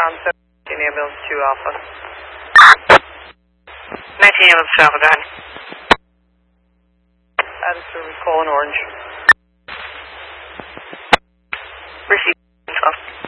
Ground 17 Ambulance 2 Alpha. 19 Ambulance 2 Alpha, go ahead. Addison, Colin Orange.